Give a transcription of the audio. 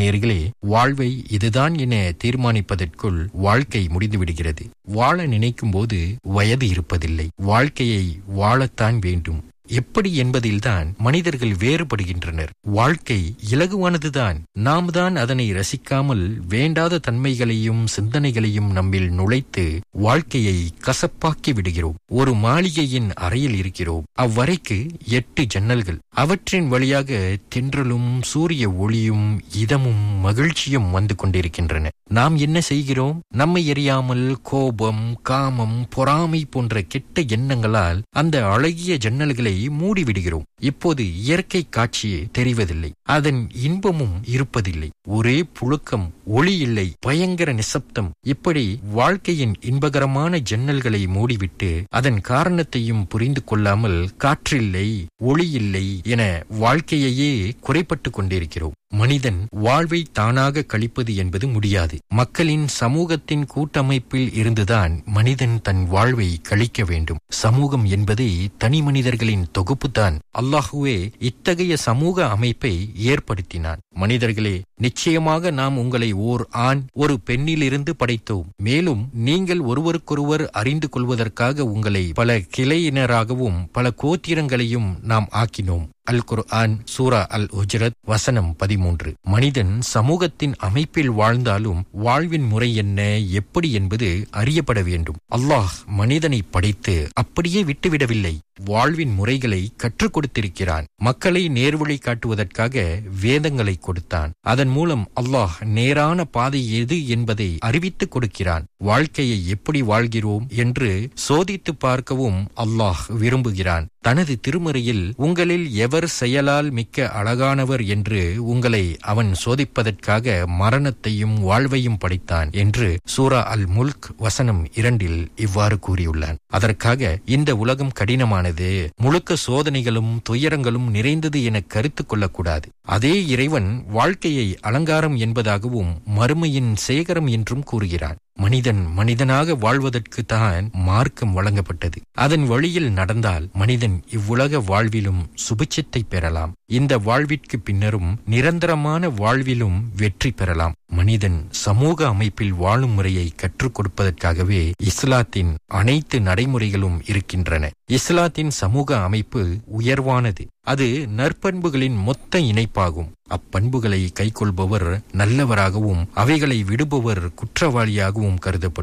நேயர்களே, வாழ்வை இதுதான் என தீர்மானிப்பதற்குள் வாழ்க்கை முடிந்துவிடுகிறது. வாழ நினைக்கும் போது வயது இருப்பதில்லை. வாழ்க்கையை வாழத்தான் வேண்டும். எப்படி என்பதில்தான் மனிதர்கள் வேறுபடுகின்றனர். வாழ்க்கை இலகுவானதுதான். நாம் தான் அதனை ரசிக்காமல் வேண்டாத தன்மைகளையும் சிந்தனைகளையும் நம்மில் நுழைத்து வாழ்க்கையை கசப்பாக்கி விடுகிறோம். ஒரு மாளிகையின் அறையில் இருக்கிறோம். அவ்வறைக்கு 8 ஜன்னல்கள். அவற்றின் வழியாக தென்றலும் சூரிய ஒளியும் இதமும் மகிழ்ச்சியும் வந்து கொண்டிருக்கின்றன. நாம் என்ன செய்கிறோம்? நம்மை எறியாமல் கோபம், காமம், பொறாமை போன்ற கெட்ட எண்ணங்களால் அந்த அழகிய ஜன்னல்களை மூடிவிடுகிறோம். இப்போது இயற்கை காட்சியே தெரிவதில்லை. அதன் இன்பமும் இருப்பதில்லை. ஒரே புழுக்கம், ஒளி இல்லை, பயங்கர நிசப்தம். இப்படி வாழ்க்கையின் இன்பகரமான ஜன்னல்களை மூடிவிட்டு அதன் காரணத்தையும் புரிந்து கொள்ளாமல் காற்றில்லை, ஒளி இல்லை என வாழ்க்கையையே குறைப்பட்டு கொண்டிருக்கிறோம். மனிதன் வாழ்வை தானாக கழிப்பது என்பது முடியாது. மக்களின் சமூகத்தின் கூட்டமைப்பில் இருந்துதான் மனிதன் தன் வாழ்வை கழிக்க வேண்டும். சமூகம் என்பதே தனி மனிதர்களின் தொகுப்புதான். அல்லாஹுவே இத்தகைய சமூக அமைப்பை ஏற்படுத்தினான். மனிதர்களே, நிச்சயமாக நாம் உங்களை ஓர் ஆண் ஒரு பெண்ணிலிருந்து படைத்தோம். மேலும் நீங்கள் ஒருவருக்கொருவர் அறிந்து கொள்வதற்காக உங்களை பல கிளையினராகவும் பல கோத்திரங்களையும் நாம் ஆக்கினோம். அல் குர்ஆன் சூரா அல் ஹுஜ்ரத் வசனம் 13. மனிதன் சமூகத்தின் அமைப்பில் வாழ்ந்தாலும் வாழ்வின் முறை என்ன, எப்படி என்பது அறியப்பட வேண்டும். அல்லாஹ் மனிதனை படைத்து அப்படியே விட்டுவிடவில்லை. வாழ்வின் முறைகளை கற்றுக் கொடுத்திருக்கிறான். மக்களை நேர்வழி காட்டுவதற்காக வேதங்களை கொடுத்தான். அதன் மூலம் அல்லாஹ் நேரான பாதை எது என்பதை அறிவித்துக் கொடுக்கிறான். வாழ்க்கையை எப்படி வாழ்கிறோம் என்று சோதித்து பார்க்கவும் அல்லாஹ் விரும்புகிறான். தனது திருமறையில் உங்களில் எவர் செயலால் மிக்க அழகானவர் என்று உங்களை அவன் சோதிப்பதற்காக மரணத்தையும் வாழ்வையும் படைத்தான் என்று சூரா அல் முல்க் வசனம் 2 இவ்வாறு கூறியுள்ளான். அதற்காக இந்த உலகம் கடினமானது, முழுக்க சோதனைகளும் துயரங்களும் நிறைந்தது என கருத்து கொள்ளக்கூடாது. அதே இறைவன் வாழ்க்கையை அலங்காரம் என்பதாகவும் மறுமையின் சேகரம் என்றும் கூறுகிறான். மனிதன் மனிதனாக வாழ்வதற்கு தான் மார்க்கம் வழங்கப்பட்டது. அதன் வழியில் நடந்தால் மனிதன் இவ்வுலக வாழ்விலும் சுபிட்சத்தை பெறலாம். இந்த வாழ்விற்கு பின்னரும் நிரந்தரமான வாழ்விலும் வெற்றி பெறலாம். மனிதன் சமூக அமைப்பில் வாழும் முறையை கற்றுக் கொடுப்பதற்காகவே இஸ்லாத்தின் அனைத்து நடைமுறைகளும் இருக்கின்றன. இஸ்லாத்தின் சமூக அமைப்பு உயர்வானது. அது நற்பண்புகளின் மொத்த இணைப்பாகும். அப்பண்புகளை கைக்கொள்பவர் நல்லவராகவும் அவைகளை விடுபவர் குற்றவாளியாகவும் கருதப்படும்.